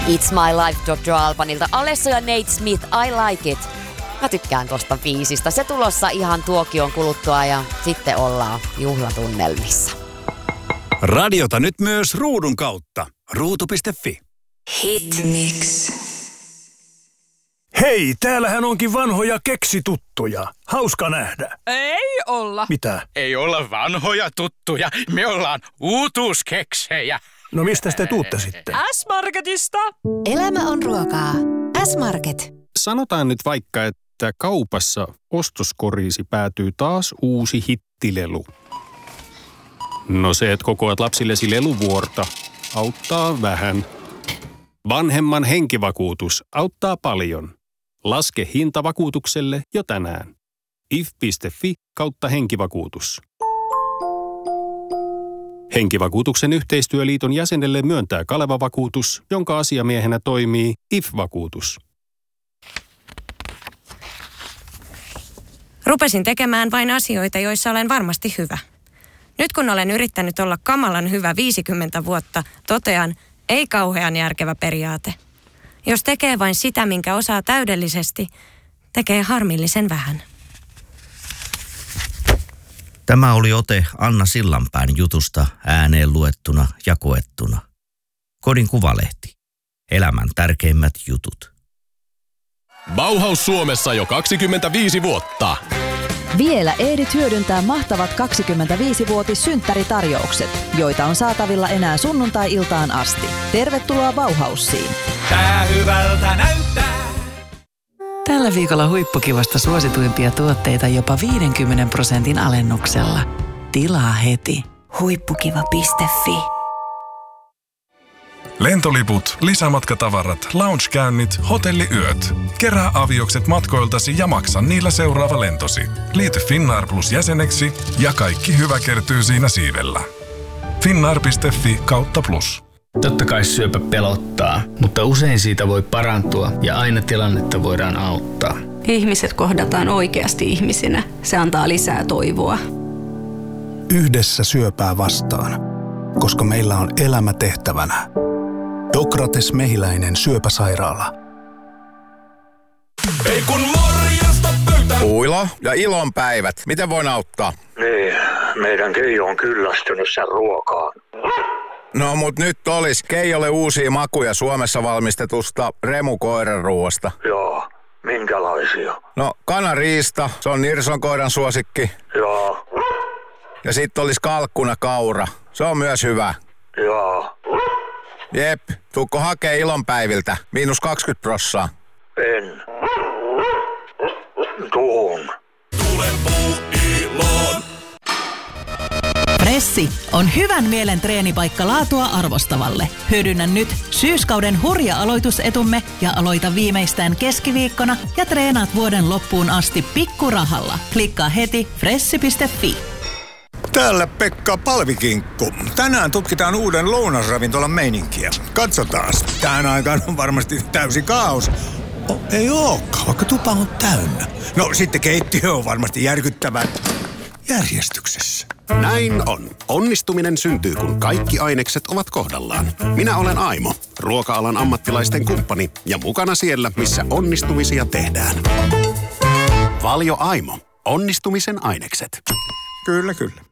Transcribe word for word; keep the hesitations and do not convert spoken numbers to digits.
It's My Life doktor Albanilta. Alesso ja Nate Smith, I Like It. Mä tykkään tosta biisistä. Se tulossa ihan tuokion kuluttua ja sitten ollaan juhlatunnelmissa. Radiota nyt myös ruudun kautta. ruutu piste fi. Hit Mix. Hei, täällähän onkin vanhoja keksituttuja. Hauska nähdä. Ei olla. Mitä? Ei olla vanhoja tuttuja. Me ollaan uutuuskeksejä. No mistä te tuutte sitten? S-Marketista. Elämä on ruokaa. S-Market. Sanotaan nyt vaikka, että kaupassa ostoskoriisi päätyy taas uusi hittilelu. No se, että kokoat lapsillesi leluvuorta, auttaa vähän. Vanhemman henkivakuutus auttaa paljon. Laske hinta vakuutukselle jo tänään. if piste fi kautta henkivakuutus. Henkivakuutuksen yhteistyöliiton jäsenelle myöntää Kaleva-vakuutus, jonka asiamiehenä toimii I F-vakuutus. Rupesin tekemään vain asioita, joissa olen varmasti hyvä. Nyt kun olen yrittänyt olla kamalan hyvä viisikymmentä vuotta, totean, ei kauhean järkevä periaate. Jos tekee vain sitä, minkä osaa täydellisesti, tekee harmillisen vähän. Tämä oli ote Anna Sillanpään jutusta ääneen luettuna ja koettuna. Kodin Kuvalehti. Elämän tärkeimmät jutut. Bauhaus Suomessa jo kaksikymmentäviisi vuotta. Vielä ehdit hyödyntää mahtavat kaksikymmentäviisivuotissynttäritarjoukset, joita on saatavilla enää sunnuntai-iltaan asti. Tervetuloa Bauhausiin. Tää hyvältä näyttää. Tällä viikolla huippukivasta suosituimpia tuotteita jopa viidenkymmenen prosentin alennuksella. Tilaa heti. Huippukiva piste fi. Lentoliput, lisämatkatavarat, loungekäynnit, hotelliyöt. Kerää aviokset matkoiltasi ja maksa niillä seuraava lentosi. Liity Finnair Plus jäseneksi ja kaikki hyvä kertyy siinä siivellä. finnair piste fi kautta plus. Totta kai syöpä pelottaa, mutta usein siitä voi parantua ja aina tilannetta voidaan auttaa. Ihmiset kohdataan oikeasti ihmisinä. Se antaa lisää toivoa. Yhdessä syöpää vastaan, koska meillä on elämä tehtävänä. Dokrates Mehiläinen syöpäsairaala. Ei kun morjesta pöytä. Uilo ja ilon päivät. Miten voin auttaa? Niin, meidän Keijo on kyllästynyt sen ruokaan. No mut nyt olis Keijolle uusia makuja Suomessa valmistetusta Remu-koiranruoasta. Joo, minkälaisia? No kanariista, se on Nirson koiran suosikki. Joo. Ja sit olis kalkkuna kaura, se on myös hyvä. Joo. Jep, tuukko hakee ilonpäiviltä, miinus kaksikymmentä prossaa? En. Tuun. Tule puu iloon. Pressi on hyvän mielen treenipaikka laatua arvostavalle. Hyödynnä nyt syyskauden hurja aloitusetumme ja aloita viimeistään keskiviikkona ja treenaat vuoden loppuun asti pikkurahalla. Klikkaa heti pressi piste fi. Täällä Pekka Palvikinkku. Tänään tutkitaan uuden lounasravintolan meininkiä. Katsotaan. Tähän aikaan on varmasti täysi kaos. Oh, ei ookaan, vaikka tupa on täynnä. No sitten keittiö on varmasti järkyttävän järjestyksessä. Näin on. Onnistuminen syntyy, kun kaikki ainekset ovat kohdallaan. Minä olen Aimo, ruoka-alan ammattilaisten kumppani ja mukana siellä, missä onnistumisia tehdään. Valio Aimo. Onnistumisen ainekset. Kyllä, kyllä.